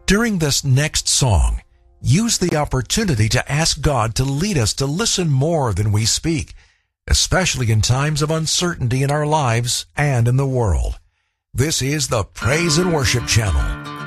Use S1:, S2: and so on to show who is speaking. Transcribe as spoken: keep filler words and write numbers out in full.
S1: During this next song, use the opportunity to ask God to lead us to listen more than we speak, especially in times of uncertainty in our lives and in the world. This is the Praise and Worship Channel.